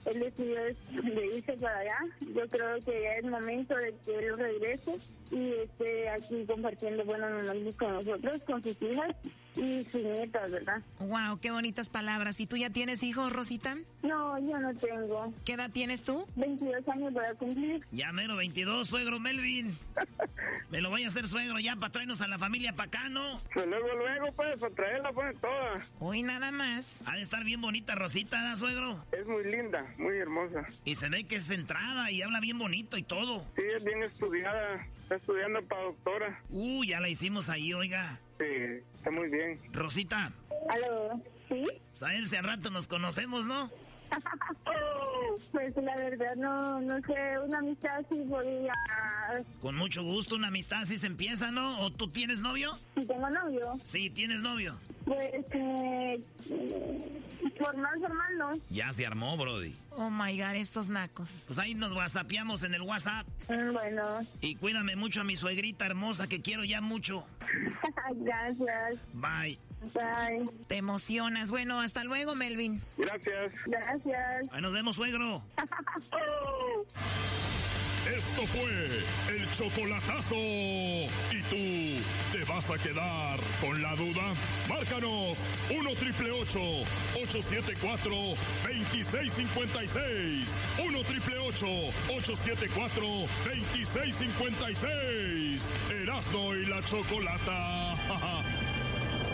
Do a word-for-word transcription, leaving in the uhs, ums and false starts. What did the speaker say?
él decidió de irse para allá. Yo creo que ya es momento de que él regrese y esté aquí compartiendo buenos momentos con nosotros, con sus hijas y sus nietas, ¿verdad? Wow, qué bonitas palabras. ¿Y tú ya tienes hijos, Rosita? No, yo no tengo. ¿Qué edad tienes tú? veintidós años voy a cumplir. Ya mero, veintidós, suegro Melvin. Me lo voy a hacer suegro ya para traernos a la familia para acá, ¿no? Pues luego, luego, pues, para traerla, pues, toda. Hoy nada más. Ha de estar bien bonita Rosita, ¿no, suegro? Es muy linda, muy hermosa. Y se ve que es centrada y habla bien bonito y todo. Sí, es bien estudiada. Está estudiando para doctora. Uh, ya la hicimos ahí, oiga. Sí, está muy bien. Rosita. ¿Aló? ¿Sí? Sabes, si al rato nos conocemos, ¿no? Pues la verdad no, no sé, una amistad sí podría... Con mucho gusto, una amistad así se empieza, ¿no? ¿O tú tienes novio? ¿Sí tengo novio? Sí, ¿tienes novio? Pues, eh, formal, formal, ¿no? Ya se armó, brody. Oh my God, estos nacos. Pues ahí nos whatsappeamos en el WhatsApp. Mm, bueno. Y cuídame mucho a mi suegrita hermosa que quiero ya mucho. Gracias. Bye. Bye. Te emocionas. Bueno, hasta luego, Melvin. Gracias. Gracias. Ahí nos vemos, suegro. Esto fue el chocolatazo. ¿Y tú te vas a quedar con la duda? Márcanos uno triple ocho, ocho siete cuatro, dos seis cinco seis. uno triple ocho, ocho siete cuatro, dos seis cinco seis. Erasmo y la Chocolata.